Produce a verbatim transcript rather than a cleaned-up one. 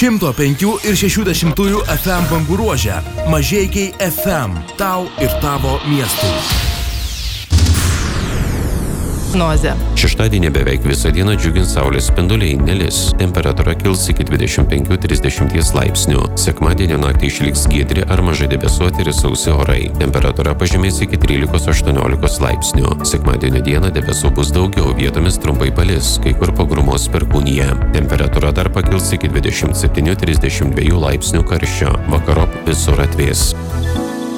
šimto penkių ir šešių dešimtųjų F M bangų ruože. Mažeikiai F M. Tau ir tavo miestui. Prognozė. Šeštadienį beveik visą dieną džiugins saulės spinduliai, nelis. Temperatūra kils iki dvidešimt penkių trisdešimt laipsnių. Sekmadienio naktį išliks giedri ar mažai debesuoti ir sausi orai. Temperatūra pažemės iki trylikos aštuoniolikos laipsnių. Sekmadienio dieną debesų bus daugiau, vietomis trumpai palis, kai kur pagrumos perkūnija. Temperatūra dar pakils iki dvidešimt septynių trisdešimt dviejų laipsnių karščio. Vakarop visur atvės.